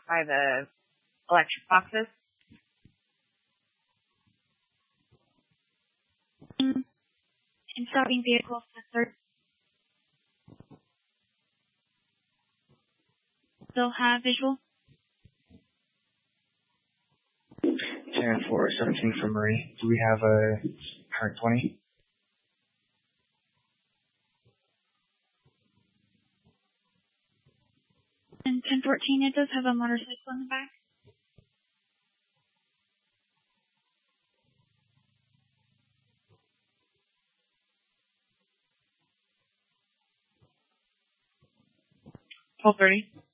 by the electric boxes. And stopping vehicles to search. They'll have visual. 10-4, 17 for Marie. Do we have a current 20? And 10-14, it does have a motorcycle in the back. $12.30.